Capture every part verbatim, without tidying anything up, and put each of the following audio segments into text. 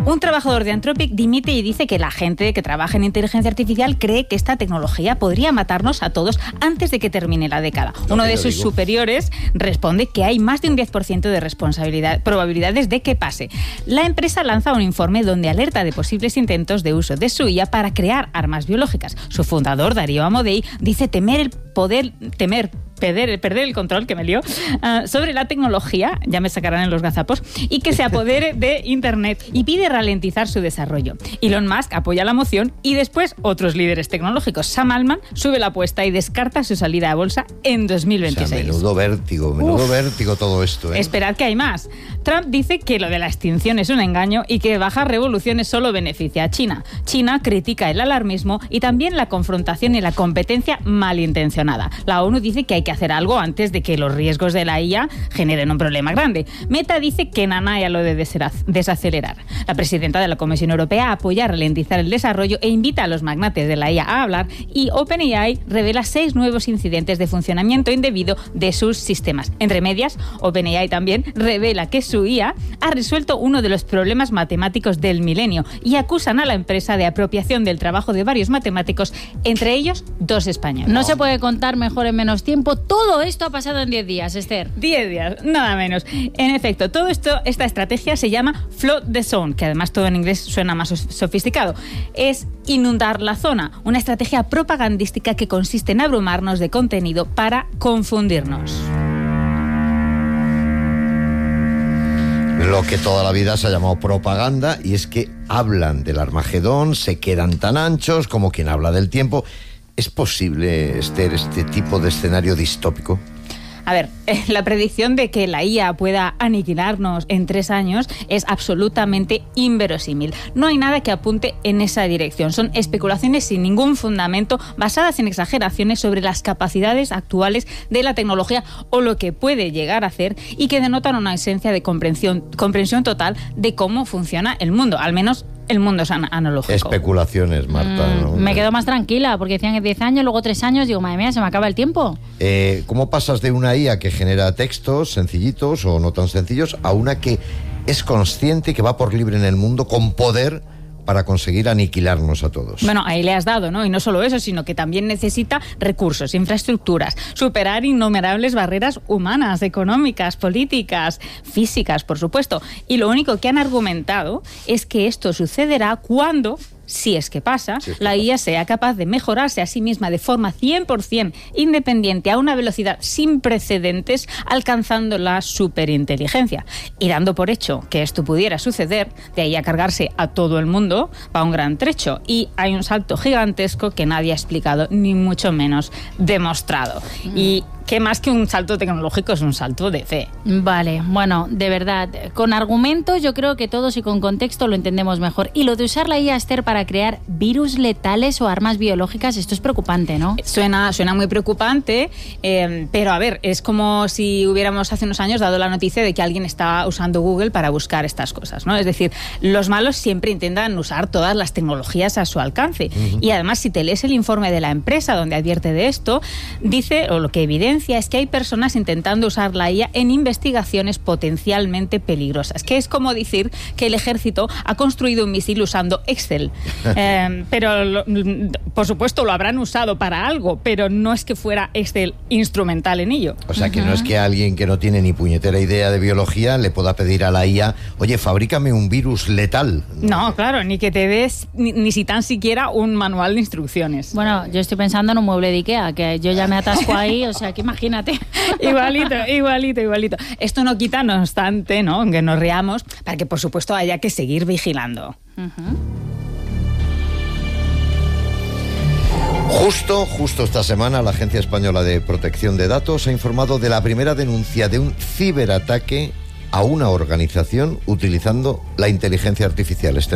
Un trabajador de Anthropic dimite y dice que la gente que trabaja en inteligencia artificial cree que esta tecnología podría matarnos a todos antes de que termine la década. Lo Uno de sus digo. superiores responde que hay más de un diez por ciento de responsabilidad, probabilidades de que pase. La empresa lanza un informe donde alerta de posibles intentos de uso de su I A para crear armas biológicas. Su fundador, Darío Amodei, dice temer el poder, temer Perder, perder el control, que me lío, uh, sobre la tecnología, ya me sacarán en los gazapos, y que se apodere de Internet, y pide ralentizar su desarrollo. Elon Musk apoya la moción y después otros líderes tecnológicos. Sam Altman sube la apuesta y descarta su salida a bolsa en dos mil veintiséis. O sea, menudo vértigo, menudo Uf. vértigo todo esto, ¿eh? Esperad que hay más. Trump dice que lo de la extinción es un engaño y que bajar revoluciones solo beneficia a China. China critica el alarmismo y también la confrontación y la competencia malintencionada. La ONU dice que hay que hacer algo antes de que los riesgos de la I A generen un problema grande. Meta dice que nada ya lo de desacelerar. La presidenta de la Comisión Europea apoya ralentizar el desarrollo e invita a los magnates de la I A a hablar, y OpenAI revela seis nuevos incidentes de funcionamiento indebido de sus sistemas. Entre medias, OpenAI también revela que su I A ha resuelto uno de los problemas matemáticos del milenio y acusan a la empresa de apropiación del trabajo de varios matemáticos, entre ellos dos españoles. No se puede contar mejor en menos tiempo. Todo esto ha pasado en diez días, Esther. diez días, nada menos. En efecto, todo esto, esta estrategia se llama Flood the Zone, que además todo en inglés suena más sofisticado. Es inundar la zona, una estrategia propagandística que consiste en abrumarnos de contenido para confundirnos. Lo que toda la vida se ha llamado propaganda, y es que hablan del Armagedón, se quedan tan anchos como quien habla del tiempo. ¿Es posible, Esther, este tipo de escenario distópico? A ver, eh, la predicción de que la I A pueda aniquilarnos en tres años es absolutamente inverosímil. No hay nada que apunte en esa dirección. Son especulaciones sin ningún fundamento, basadas en exageraciones sobre las capacidades actuales de la tecnología o lo que puede llegar a hacer, y que denotan una esencia de comprensión, comprensión total de cómo funciona el mundo, al menos el mundo es an- analógico. Especulaciones, Marta. Mm, ¿no? me quedo más tranquila, porque decían que diez años, luego tres años, digo, madre mía, se me acaba el tiempo. Eh, ¿Cómo pasas de una I A que genera textos sencillitos o no tan sencillos a una que es consciente y que va por libre en el mundo con poder para conseguir aniquilarnos a todos? Bueno, ahí le has dado, ¿no? Y no solo eso, sino que también necesita recursos, infraestructuras, superar innumerables barreras humanas, económicas, políticas, físicas, por supuesto. Y lo único que han argumentado es que esto sucederá cuando, si es que pasa, sí, es que la pasa. I A sea capaz de mejorarse a sí misma de forma cien por ciento independiente a una velocidad sin precedentes, alcanzando la superinteligencia. Y dando por hecho que esto pudiera suceder, de ahí a cargarse a todo el mundo, va un gran trecho. Y hay un salto gigantesco que nadie ha explicado, ni mucho menos demostrado. Mm. Y que más que un salto tecnológico es un salto de fe. Vale, bueno, de verdad, con argumentos yo creo que todos y con contexto lo entendemos mejor. Y lo de usar la I A, Esther, para crear virus letales o armas biológicas, esto es preocupante, ¿no? Suena, suena muy preocupante, eh, pero a ver, es como si hubiéramos hace unos años dado la noticia de que alguien está usando Google para buscar estas cosas, ¿no? Es decir, los malos siempre intentan usar todas las tecnologías a su alcance. Uh-huh. Y además, si te lees el informe de la empresa donde advierte de esto, dice, o lo que evidencia, es que hay personas intentando usar la I A en investigaciones potencialmente peligrosas, que es como decir que el ejército ha construido un misil usando Excel. eh, pero, lo, por supuesto, lo habrán usado para algo, pero no es que fuera Excel instrumental en ello. O sea, que uh-huh. no es que alguien que no tiene ni puñetera idea de biología le pueda pedir a la I A, oye, fabrícame un virus letal. No, claro, ni que te des ni, ni si tan siquiera un manual de instrucciones. Bueno, yo estoy pensando en un mueble de Ikea, que yo ya me atasco ahí, o sea, que imagínate. Igualito, igualito, igualito. Esto no quita, no obstante, ¿no?, aunque nos riamos, para que por supuesto haya que seguir vigilando. Uh-huh. Justo, justo esta semana la Agencia Española de Protección de Datos ha informado de la primera denuncia de un ciberataque a una organización utilizando la inteligencia artificial, Esther.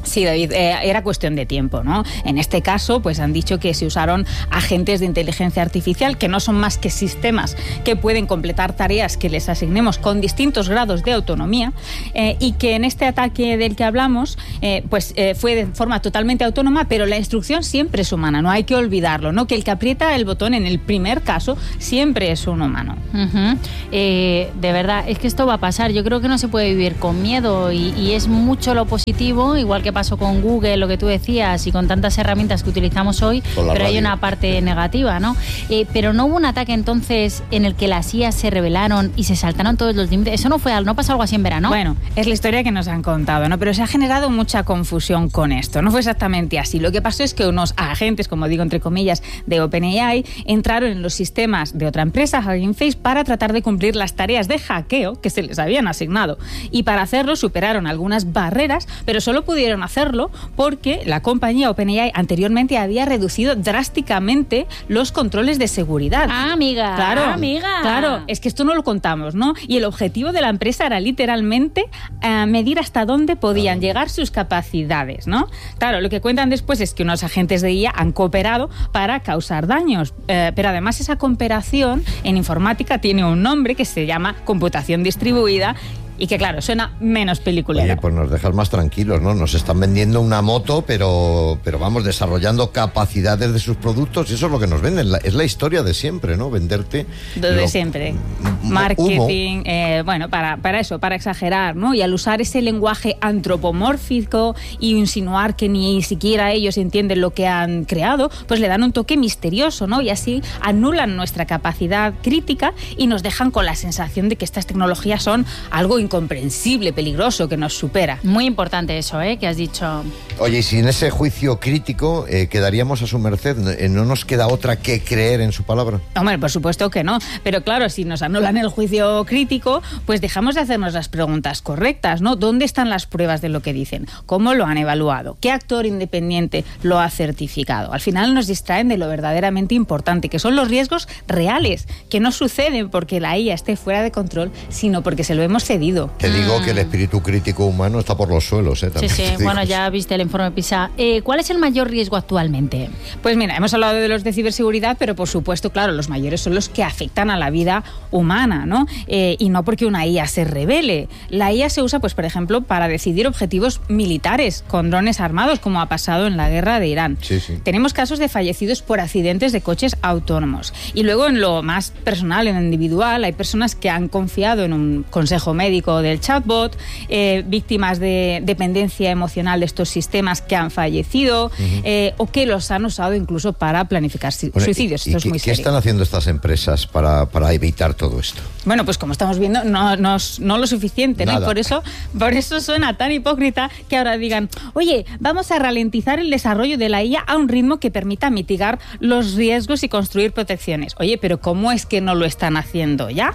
Sí, David, eh, era cuestión de tiempo, ¿no? En este caso, pues han dicho que se usaron agentes de inteligencia artificial que no son más que sistemas que pueden completar tareas que les asignemos con distintos grados de autonomía eh, y que en este ataque del que hablamos, eh, pues eh, fue de forma totalmente autónoma, pero la instrucción siempre es humana, no hay que olvidarlo, ¿no? Que el que aprieta el botón en el primer caso siempre es un humano. Uh-huh. eh, de verdad, es que esto va a pasar. Yo creo que no se puede vivir con miedo y, y es mucho lo positivo, igual que pasó con Google, lo que tú decías, y con tantas herramientas que utilizamos hoy, pero radio. Hay una parte negativa, ¿no? Eh, pero no hubo un ataque entonces en el que las I A se rebelaron y se saltaron todos los límites. Eso no fue, no pasó algo así en verano. Bueno, es la historia que nos han contado, ¿no? Pero se ha generado mucha confusión con esto. No fue exactamente así. Lo que pasó es que unos agentes, como digo entre comillas, de OpenAI entraron en los sistemas de otra empresa, Hugging Face, para tratar de cumplir las tareas de hackeo que se les habían asignado. Y para hacerlo superaron algunas barreras, pero solo pudieron hacerlo porque la compañía OpenAI anteriormente había reducido drásticamente los controles de seguridad. Ah, amiga. Claro, ah, amiga. Claro, es que esto no lo contamos, ¿no? Y el objetivo de la empresa era literalmente eh, medir hasta dónde podían llegar sus capacidades, ¿no? Claro, lo que cuentan después es que unos agentes de I A han cooperado para causar daños, eh, pero además esa cooperación en informática tiene un nombre que se llama computación distribuida y que, claro, suena menos peliculero. Oye, pues nos dejas más tranquilos, ¿no? Nos están vendiendo una moto, pero, pero vamos, desarrollando capacidades de sus productos, y eso es lo que nos venden. Es la historia de siempre, ¿no? Venderte... De lo, siempre. Marketing, eh, bueno, para, para eso, para exagerar, ¿no? Y al usar ese lenguaje antropomórfico y insinuar que ni siquiera ellos entienden lo que han creado, pues le dan un toque misterioso, ¿no? Y así anulan nuestra capacidad crítica y nos dejan con la sensación de que estas tecnologías son algo incomprensible, peligroso, que nos supera. Muy importante eso, ¿eh? Que has dicho. Oye, y si en ese juicio crítico eh, quedaríamos a su merced, ¿no nos queda otra que creer en su palabra? Hombre, por supuesto que no, pero claro, si nos anulan el juicio crítico, pues dejamos de hacernos las preguntas correctas, ¿no? ¿Dónde están las pruebas de lo que dicen? ¿Cómo lo han evaluado? ¿Qué actor independiente lo ha certificado? Al final nos distraen de lo verdaderamente importante, que son los riesgos reales, que no suceden porque la I A esté fuera de control, sino porque se lo hemos cedido. Te digo mm. que el espíritu crítico humano está por los suelos, ¿eh? También sí, sí. Bueno, ya viste el informe PISA. Eh, ¿Cuál es el mayor riesgo actualmente? Pues mira, hemos hablado de los de ciberseguridad, pero por supuesto, claro, los mayores son los que afectan a la vida humana, ¿no? Eh, y no porque una I A se revele. La I A se usa, pues, por ejemplo, para decidir objetivos militares con drones armados, como ha pasado en la guerra de Irán. Sí, sí. Tenemos casos de fallecidos por accidentes de coches autónomos. Y luego, en lo más personal, en lo individual, hay personas que han confiado en un consejo médico del chatbot, eh, víctimas de dependencia emocional de estos sistemas que han fallecido, uh-huh. eh, o que los han usado incluso para planificar bueno, suicidios. ¿Y, esto y es muy qué serio. están haciendo estas empresas para, para evitar todo esto? Bueno, pues como estamos viendo, no, no, no lo suficiente, ¿no? Y por eso, por eso suena tan hipócrita que ahora digan, oye, vamos a ralentizar el desarrollo de la I A a un ritmo que permita mitigar los riesgos y construir protecciones. Oye, pero ¿cómo es que no lo están haciendo ya?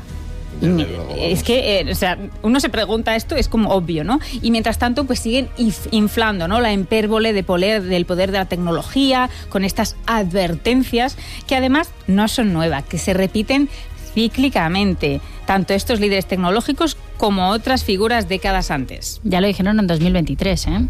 Es que, eh, o sea, uno se pregunta esto, es como obvio, ¿no? Y mientras tanto, pues siguen inflando, ¿no? La hipérbole de poder, del poder de la tecnología, con estas advertencias que además no son nuevas, que se repiten cíclicamente, tanto estos líderes tecnológicos como otras figuras décadas antes. Ya lo dijeron en dos mil veintitrés, ¿eh?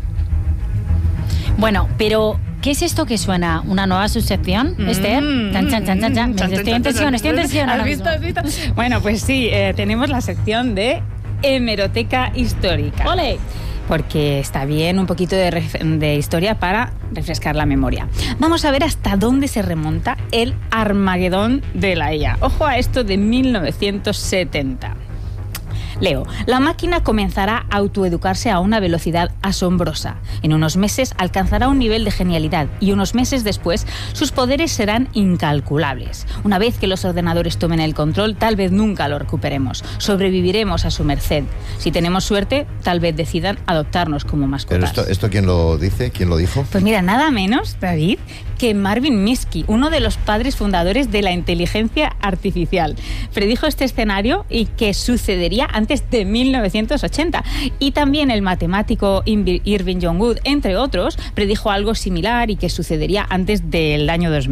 Bueno, pero ¿qué es esto que suena? ¿Una nueva subsección, mm, Esther? Chan, chan, chan, chan, chan. Chan, estoy en tensión, estoy en tensión. ¿Has visto, has visto? Bueno, pues sí, eh, tenemos la sección de hemeroteca histórica. ¡Ole! Porque está bien un poquito de, ref- de historia para refrescar la memoria. Vamos a ver hasta dónde se remonta el Armagedón de la I A. Ojo a esto de mil novecientos setenta. Leo, la máquina comenzará a autoeducarse a una velocidad asombrosa. En unos meses alcanzará un nivel de genialidad y unos meses después sus poderes serán incalculables. Una vez que los ordenadores tomen el control, tal vez nunca lo recuperemos. Sobreviviremos a su merced. Si tenemos suerte, tal vez decidan adoptarnos como mascotas. ¿Pero esto, esto quién lo dice? ¿Quién lo dijo? Pues mira, nada menos, David, que Marvin Minsky, uno de los padres fundadores de la inteligencia artificial. Predijo este escenario y que sucedería antes de mil novecientos ochenta. Y también el matemático Irving John Wood, entre otros, predijo algo similar y que sucedería antes del año dos mil.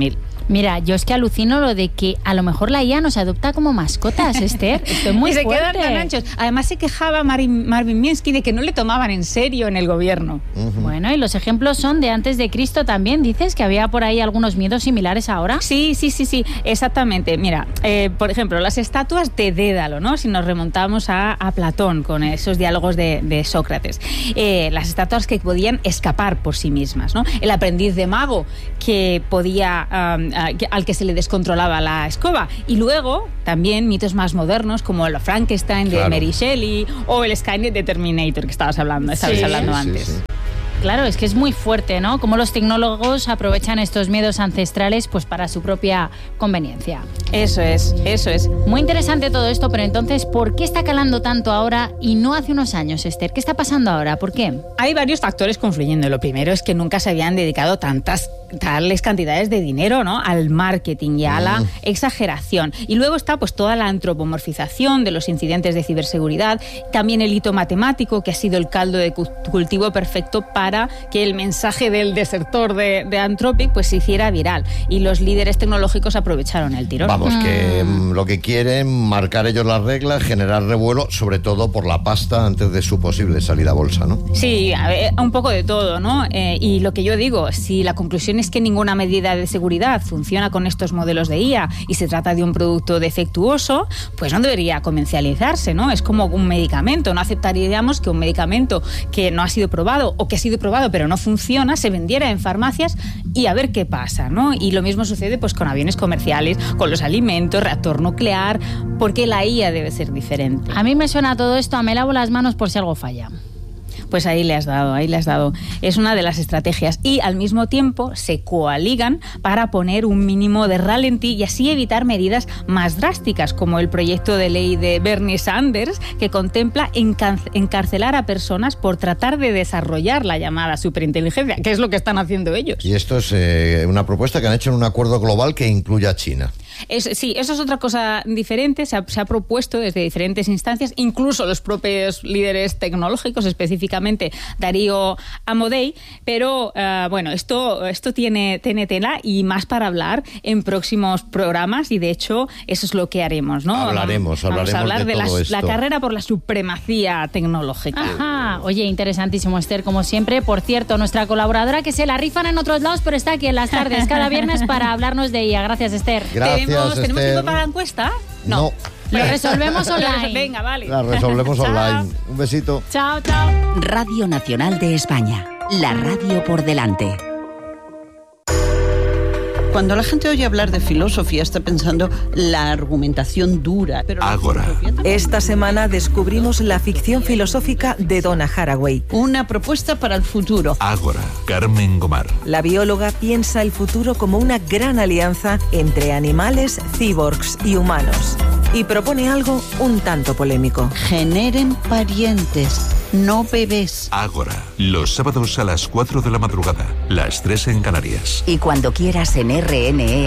Mira, yo es que alucino lo de que a lo mejor la I A nos adopta como mascotas, Esther. Esto es muy y se fuerte. quedan tan anchos. Además se quejaba Marvin, Marvin Minsky de que no le tomaban en serio en el gobierno. Uh-huh. Bueno, y los ejemplos son de antes de Cristo también. ¿Dices que había por ahí algunos miedos similares ahora? Sí, sí, sí, sí, exactamente. Mira, eh, por ejemplo, las estatuas de Dédalo, ¿no? Si nos remontamos a, a Platón con esos diálogos de, de Sócrates. Eh, las estatuas que podían escapar por sí mismas, ¿no? El aprendiz de mago que podía, um, uh, que, al que se le descontrolaba la escoba. Y luego también mitos más modernos como el Frankenstein de claro. Mary Shelley o el Skynet de Terminator que estabas hablando, estabas sí. hablando sí, antes. Sí, sí. Claro, es que es muy fuerte, ¿no? Cómo los tecnólogos aprovechan estos miedos ancestrales pues para su propia conveniencia. Eso es, eso es. Muy interesante todo esto, pero entonces, ¿por qué está calando tanto ahora y no hace unos años, Esther? ¿Qué está pasando ahora? ¿Por qué? Hay varios factores confluyendo. Lo primero es que nunca se habían dedicado tantas tales cantidades de dinero, ¿no? Al marketing y a la exageración. Y luego está pues toda la antropomorfización de los incidentes de ciberseguridad, también el hito matemático que ha sido el caldo de cultivo perfecto para que el mensaje del desertor de, de Anthropic pues se hiciera viral y los líderes tecnológicos aprovecharon el tirón. Vamos, que mm, lo que quieren, marcar ellos las reglas, generar revuelo, sobre todo por la pasta antes de su posible salida a bolsa, ¿no? Sí, a ver, un poco de todo, ¿no? Eh, y lo que yo digo, si la conclusión es que ninguna medida de seguridad funciona con estos modelos de I A y se trata de un producto defectuoso, pues no debería comercializarse, ¿no? Es como un medicamento, no aceptaríamos que un medicamento que no ha sido probado o que ha sido probado pero no funciona, se vendiera en farmacias y a ver qué pasa, ¿no? Y lo mismo sucede pues con aviones comerciales, con los alimentos, reactor nuclear, porque la I A debe ser diferente. A mí me suena todo esto a me lavo las manos por si algo falla. Pues ahí le has dado, ahí le has dado. Es una de las estrategias. Y al mismo tiempo se coaligan para poner un mínimo de ralentí y así evitar medidas más drásticas, como el proyecto de ley de Bernie Sanders, que contempla encarcelar a personas por tratar de desarrollar la llamada superinteligencia, que es lo que están haciendo ellos. Y esto es eh, una propuesta que han hecho en un acuerdo global que incluye a China. Es, sí, eso es otra cosa diferente. Se ha, se ha propuesto desde diferentes instancias, incluso los propios líderes tecnológicos, específicamente Darío Amodei, pero uh, bueno, esto, esto tiene, tiene tela y más para hablar en próximos programas y de hecho eso es lo que haremos, ¿no? Hablaremos, Vamos hablaremos a hablar de, de todo la, esto. la carrera por la supremacía tecnológica. Ajá, oye, interesantísimo, Esther, como siempre. Por cierto, nuestra colaboradora que se la rifan en otros lados, pero está aquí en las tardes cada viernes para hablarnos de I A. Gracias, Esther. Gracias. ¿Tenemos, ¿tenemos tiempo para la encuesta? No. no. Lo resolvemos online. Venga, vale. La resolvemos online. Un besito. Chao, chao. Radio Nacional de España. La radio por delante. Cuando la gente oye hablar de filosofía está pensando la argumentación dura. Pero Ágora. Esta semana descubrimos la ficción filosófica de Donna Haraway. Una propuesta para el futuro. Ágora. Carmen Gomar. La bióloga piensa el futuro como una gran alianza entre animales, cyborgs y humanos. Y propone algo un tanto polémico. Generen parientes, no bebés. Ágora. Los sábados a las cuatro de la madrugada. Las tres en Canarias. Y cuando quieras en R N E